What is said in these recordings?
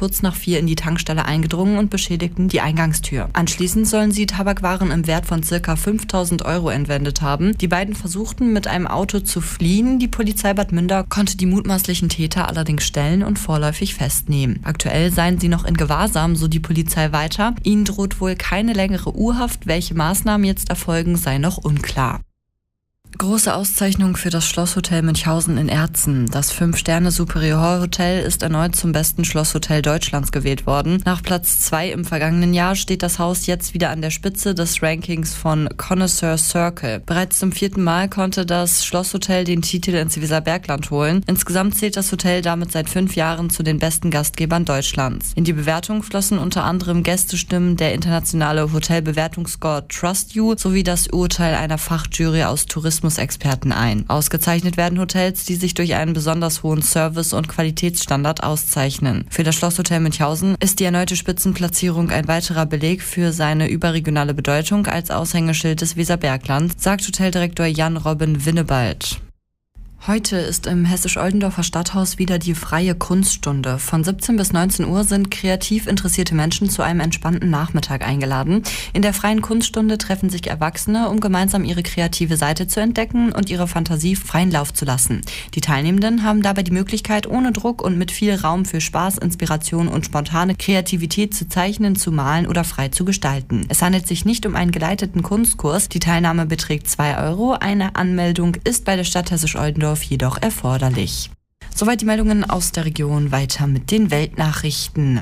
kurz nach 4 in die Tankstelle eingedrungen und beschädigten die Eingangstür. Anschließend sollen sie Tabakwaren im Wert von ca. 5.000 € entwendet haben. Die beiden versuchten mit einem Auto zu fliehen. Die Polizei Bad Münder konnte die mutmaßlichen Täter allerdings stellen und vorläufig festnehmen. Aktuell seien sie noch in Gewahrsam, so die Polizei weiter. Ihnen droht wohl keine längere U-Haft. Welche Maßnahmen jetzt erfolgen, sei noch unklar. Große Auszeichnung für das Schlosshotel Münchhausen in Erzen. Das 5-Sterne-Superior-Hotel ist erneut zum besten Schlosshotel Deutschlands gewählt worden. Nach Platz 2 im vergangenen Jahr steht das Haus jetzt wieder an der Spitze des Rankings von Connoisseur Circle. Bereits zum 4. Mal konnte das Schlosshotel den Titel ins Weserbergland holen. Insgesamt zählt das Hotel damit seit 5 Jahren zu den besten Gastgebern Deutschlands. In die Bewertung flossen unter anderem Gästestimmen, der internationale Hotelbewertungsscore Trust You sowie das Urteil einer Fachjury aus Tourismusexperten ein. Ausgezeichnet werden Hotels, die sich durch einen besonders hohen Service- und Qualitätsstandard auszeichnen. Für das Schlosshotel Münchhausen ist die erneute Spitzenplatzierung ein weiterer Beleg für seine überregionale Bedeutung als Aushängeschild des Weserberglands, sagt Hoteldirektor Jan-Robin Winnebald. Heute ist im Hessisch-Oldendorfer Stadthaus wieder die freie Kunststunde. Von 17 bis 19 Uhr sind kreativ interessierte Menschen zu einem entspannten Nachmittag eingeladen. In der freien Kunststunde treffen sich Erwachsene, um gemeinsam ihre kreative Seite zu entdecken und ihre Fantasie freien Lauf zu lassen. Die Teilnehmenden haben dabei die Möglichkeit, ohne Druck und mit viel Raum für Spaß, Inspiration und spontane Kreativität zu zeichnen, zu malen oder frei zu gestalten. Es handelt sich nicht um einen geleiteten Kunstkurs. Die Teilnahme beträgt 2 €. Eine Anmeldung ist bei der Stadt Hessisch-Oldendorf jedoch erforderlich. Soweit die Meldungen aus der Region. Weiter mit den Weltnachrichten.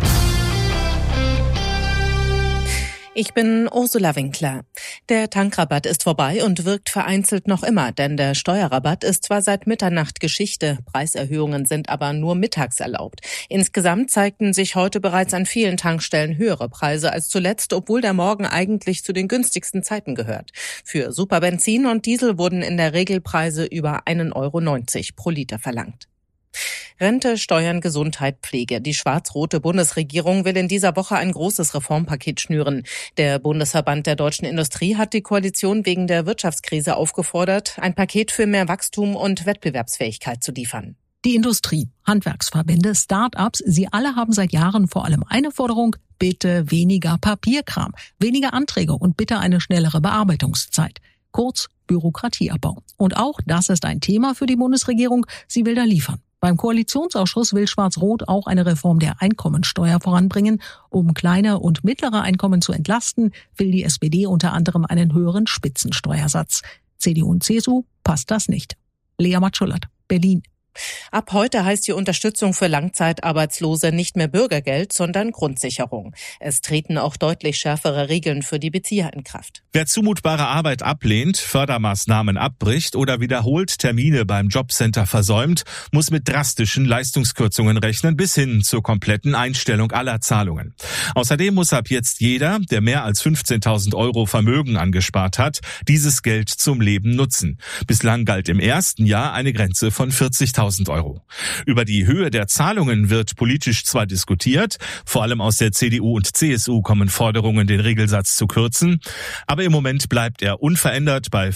Ich bin Ursula Winkler. Der Tankrabatt ist vorbei und wirkt vereinzelt noch immer, denn der Steuerrabatt ist zwar seit Mitternacht Geschichte, Preiserhöhungen sind aber nur mittags erlaubt. Insgesamt zeigten sich heute bereits an vielen Tankstellen höhere Preise als zuletzt, obwohl der Morgen eigentlich zu den günstigsten Zeiten gehört. Für Superbenzin und Diesel wurden in der Regel Preise über 1,90 € pro Liter verlangt. Rente, Steuern, Gesundheit, Pflege. Die schwarz-rote Bundesregierung will in dieser Woche ein großes Reformpaket schnüren. Der Bundesverband der deutschen Industrie hat die Koalition wegen der Wirtschaftskrise aufgefordert, ein Paket für mehr Wachstum und Wettbewerbsfähigkeit zu liefern. Die Industrie, Handwerksverbände, Start-ups, sie alle haben seit Jahren vor allem eine Forderung: bitte weniger Papierkram, weniger Anträge und bitte eine schnellere Bearbeitungszeit. Kurz Bürokratieabbau. Und auch das ist ein Thema für die Bundesregierung. Sie will da liefern. Beim Koalitionsausschuss will Schwarz-Rot auch eine Reform der Einkommensteuer voranbringen. Um kleine und mittlere Einkommen zu entlasten, will die SPD unter anderem einen höheren Spitzensteuersatz. CDU und CSU passt das nicht. Lea Matschullert, Berlin. Ab heute heißt die Unterstützung für Langzeitarbeitslose nicht mehr Bürgergeld, sondern Grundsicherung. Es treten auch deutlich schärfere Regeln für die Bezieher in Kraft. Wer zumutbare Arbeit ablehnt, Fördermaßnahmen abbricht oder wiederholt Termine beim Jobcenter versäumt, muss mit drastischen Leistungskürzungen rechnen, bis hin zur kompletten Einstellung aller Zahlungen. Außerdem muss ab jetzt jeder, der mehr als 15.000 € Vermögen angespart hat, dieses Geld zum Leben nutzen. Bislang galt im ersten Jahr eine Grenze von 40.000 €. Über die Höhe der Zahlungen wird politisch zwar diskutiert, vor allem aus der CDU und CSU kommen Forderungen, den Regelsatz zu kürzen, aber im Moment bleibt er unverändert bei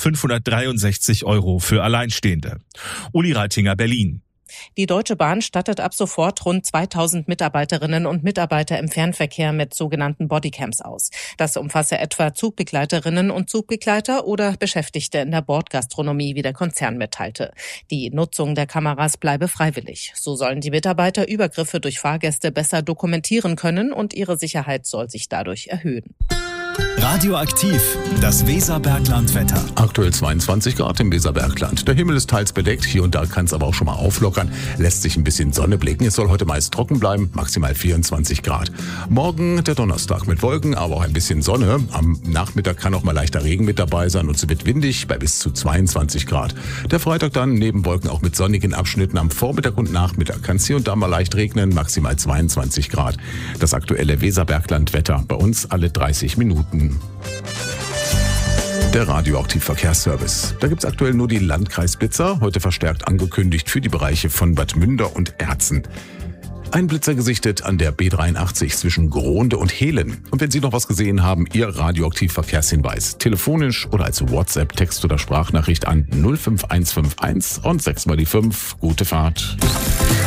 563 € für Alleinstehende. Uli Reitinger, Berlin. Die Deutsche Bahn stattet ab sofort rund 2000 Mitarbeiterinnen und Mitarbeiter im Fernverkehr mit sogenannten Bodycams aus. Das umfasse etwa Zugbegleiterinnen und Zugbegleiter oder Beschäftigte in der Bordgastronomie, wie der Konzern mitteilte. Die Nutzung der Kameras bleibe freiwillig. So sollen die Mitarbeiter Übergriffe durch Fahrgäste besser dokumentieren können und ihre Sicherheit soll sich dadurch erhöhen. Radioaktiv, das Weserbergland-Wetter. Aktuell 22 Grad im Weserbergland. Der Himmel ist teils bedeckt, hier und da kann es aber auch schon mal auflockern. Lässt sich ein bisschen Sonne blicken. Es soll heute meist trocken bleiben, maximal 24 Grad. Morgen der Donnerstag mit Wolken, aber auch ein bisschen Sonne. Am Nachmittag kann auch mal leichter Regen mit dabei sein und es wird windig bei bis zu 22 Grad. Der Freitag dann neben Wolken auch mit sonnigen Abschnitten. Am Vormittag und Nachmittag kann es hier und da mal leicht regnen, maximal 22 Grad. Das aktuelle Weserbergland-Wetter bei uns alle 30 Minuten. Der Radioaktiv-Verkehrsservice. Da gibt's aktuell nur die Landkreisblitzer, heute verstärkt angekündigt für die Bereiche von Bad Münder und Erzen. Ein Blitzer gesichtet an der B83 zwischen Grohnde und Hehlen. Und wenn Sie noch was gesehen haben, Ihr Radioaktiv-Verkehrshinweis. Telefonisch oder als WhatsApp, Text- oder Sprachnachricht an 05151 und 6 mal die 5. Gute Fahrt.